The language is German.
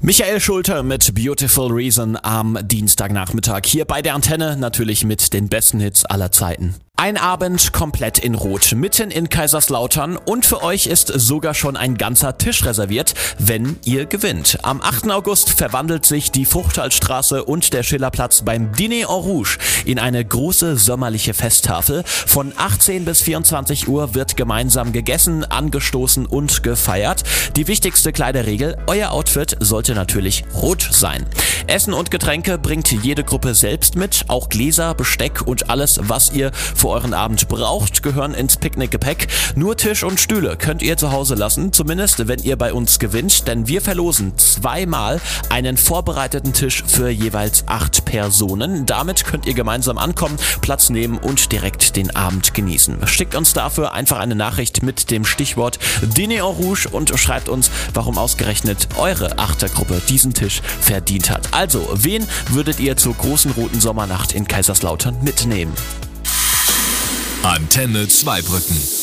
Michael Schulte mit Beautiful Reason am Dienstagnachmittag hier bei der Antenne, natürlich mit den besten Hits aller Zeiten. Ein Abend komplett in Rot, mitten in Kaiserslautern, und für euch ist sogar schon ein ganzer Tisch reserviert, wenn ihr gewinnt. Am 8. August verwandelt sich die Fruchtalstraße und der Schillerplatz beim Dîner en Rouge in eine große sommerliche Festtafel. Von 18 bis 24 Uhr wird gemeinsam gegessen, angestoßen und gefeiert. Die wichtigste Kleiderregel: euer Outfit sollte natürlich rot sein. Essen und Getränke bringt jede Gruppe selbst mit. Auch Gläser, Besteck und alles, was ihr für euren Abend braucht, gehören ins Picknickgepäck. Nur Tisch und Stühle könnt ihr zu Hause lassen, zumindest wenn ihr bei uns gewinnt, denn wir verlosen zweimal einen vorbereiteten Tisch für jeweils 8 Personen. Damit könnt ihr gemeinsam ankommen, Platz nehmen und direkt den Abend genießen. Schickt uns dafür einfach eine Nachricht mit dem Stichwort Dîner en Rouge und schreibt uns, warum ausgerechnet eure Achtergruppe diesen Tisch verdient hat. Also, wen würdet ihr zur großen roten Sommernacht in Kaiserslautern mitnehmen? Antenne Zweibrücken.